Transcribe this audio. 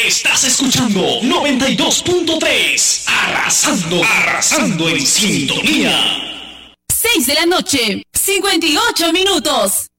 Estás escuchando 92.3, arrasando en sintonía. 6 de la noche, 58 minutos.